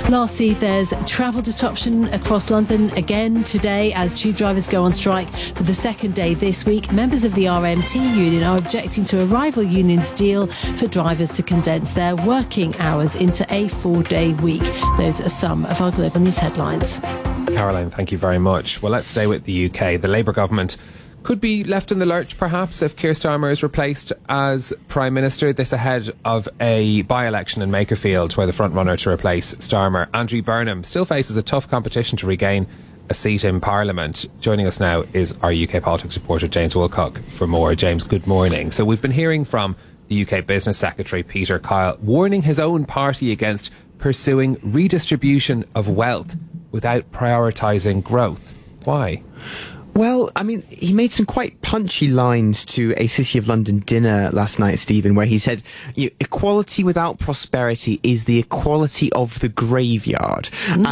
Lastly, there's travel disruption across London again today as tube drivers go on strike for the second day this week. Members of the RMT union are objecting to a rival union's deal for drivers to condense their working hours into a 4-day week. Those are some of our global news headlines. Caroline, thank you very much. Well, let's stay with the UK. The Labour government could be left in the lurch, perhaps, if Keir Starmer is replaced as Prime Minister. This ahead of a by-election in Makerfield, where the front-runner to replace Starmer, Andrew Burnham, still faces a tough competition to regain a seat in Parliament. Joining us now is our UK politics reporter, James Woolcock, for more. James, good morning. So we've been hearing from the UK Business Secretary, Peter Kyle, warning his own party against pursuing redistribution of wealth without prioritising growth. Why? Well, I mean, he made some quite punchy lines to a City of London dinner last night, Stephen, where he said, equality without prosperity is the equality of the graveyard.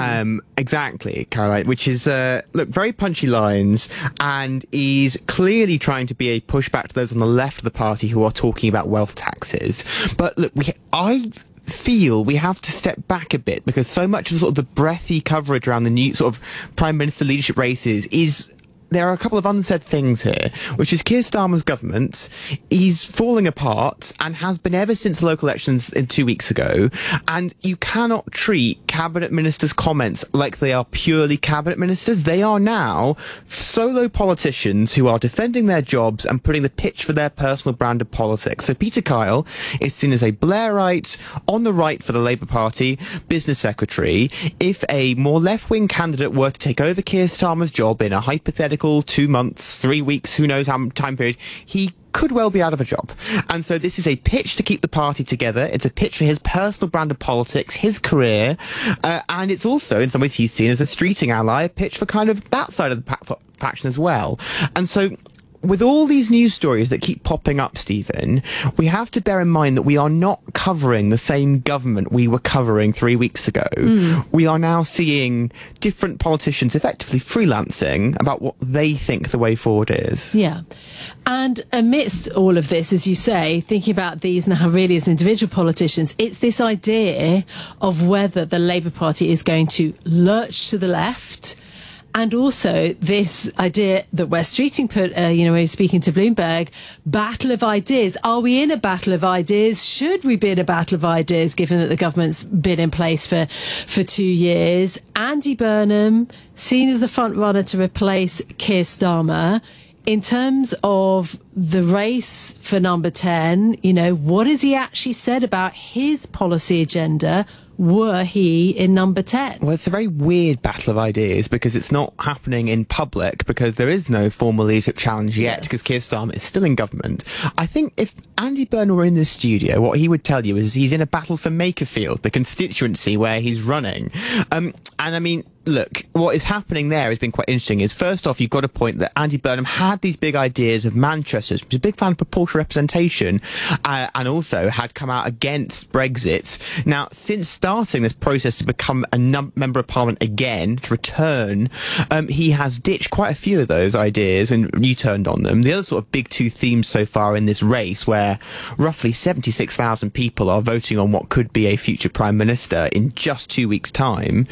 Exactly, Caroline, which is, very punchy lines, and is clearly trying to be a pushback to those on the left of the party who are talking about wealth taxes. But look, I feel we have to step back a bit, because so much of sort of the breathy coverage around the new sort of Prime Minister leadership races is... There are a couple of unsaid things here, which is Keir Starmer's government is falling apart and has been ever since the local elections 2 weeks ago. And you cannot treat cabinet ministers' comments like they are purely cabinet ministers. They are now solo politicians who are defending their jobs and putting the pitch for their personal brand of politics. So Peter Kyle is seen as a Blairite, on the right for the Labour Party, business secretary. If a more left-wing candidate were to take over Keir Starmer's job in a hypothetical 2 months, 3 weeks, who knows how time period, he could well be out of a job. And so this is a pitch to keep the party together. It's a pitch for his personal brand of politics, his career, and it's also, in some ways, he's seen as a streeting ally, a pitch for kind of that side of the faction as well. And so with all these news stories that keep popping up, Stephen, we have to bear in mind that we are not covering the same government we were covering 3 weeks ago. We are now seeing different politicians effectively freelancing about what they think the way forward is. Yeah. And amidst all of this, as you say, thinking about these now really as individual politicians, it's this idea of whether the Labour Party is going to lurch to the left. And also this idea that Wes Streeting put, when he was speaking to Bloomberg, battle of ideas. Are we in a battle of ideas? Should we be in a battle of ideas, given that the government's been in place for 2 years? Andy Burnham, seen as the front runner to replace Keir Starmer. In terms of the race for number 10, what has he actually said about his policy agenda were he in number 10? Well, it's a very weird battle of ideas, because it's not happening in public, because there is no formal leadership challenge yet, because Keir Starmer is still in government. I think if Andy Burnham were in this studio, what he would tell you is he's in a battle for Makerfield, the constituency where he's running. And I mean, look, what is happening there has been quite interesting. Is first off, you've got a point that Andy Burnham had these big ideas of Manchester. He was a big fan of proportional representation, and also had come out against Brexit. Now, since starting this process to become a member of Parliament again, to return, he has ditched quite a few of those ideas and U-turned on them. The other sort of big two themes so far in this race, where roughly 76,000 people are voting on what could be a future Prime Minister in just 2 weeks' time,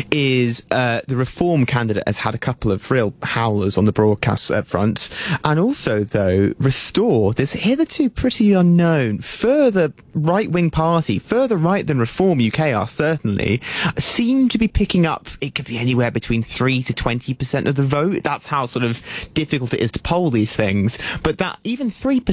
is the Reform candidate has had a couple of real howlers on the broadcast front. And also, though, Restore, this hitherto pretty unknown, further right-wing party, further right than Reform UK are certainly, seem to be picking up, it could be anywhere between 3 to 20% of the vote. That's how sort of difficult it is to poll these things. But that even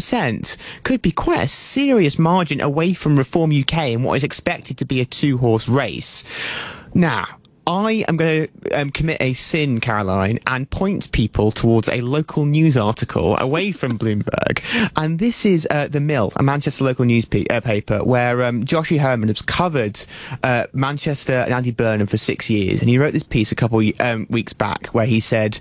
3% could be quite a serious margin away from Reform UK in what is expected to be a two-horse race. Now, I am going to commit a sin, Caroline, and point people towards a local news article away from Bloomberg. And this is The Mill, a Manchester local newspaper, where Joshie Herman has covered Manchester and Andy Burnham for 6 years. And he wrote this piece a couple weeks back where he said...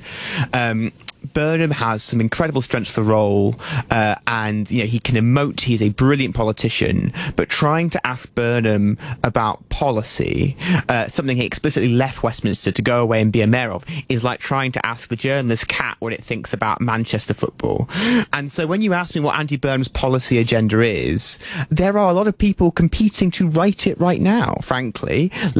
Burnham has some incredible strengths for the role, and he can emote. He's a brilliant politician, but trying to ask Burnham about policy, something he explicitly left Westminster to go away and be a mayor of, is like trying to ask the journalist cat what it thinks about Manchester football. And so when you ask me what Andy Burnham's policy agenda is, there are a lot of people competing to write it right now, frankly.